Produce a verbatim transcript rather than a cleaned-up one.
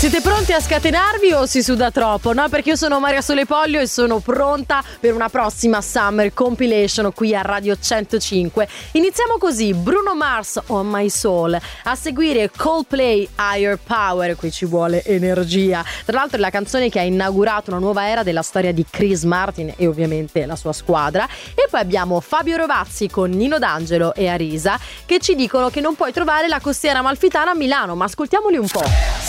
Siete pronti a scatenarvi o si suda troppo? No, perché io sono Maria Sole Pollio e sono pronta per una prossima Summer Compilation qui a Radio centocinque. Iniziamo così: Bruno Mars, On My Soul, a seguire Coldplay, Higher Power, qui ci vuole energia. Tra l'altro è la canzone che ha inaugurato una nuova era della storia di Chris Martin e ovviamente la sua squadra. E poi abbiamo Fabio Rovazzi con Nino D'Angelo e Arisa che ci dicono che non puoi trovare la costiera amalfitana a Milano, ma ascoltiamoli un po'.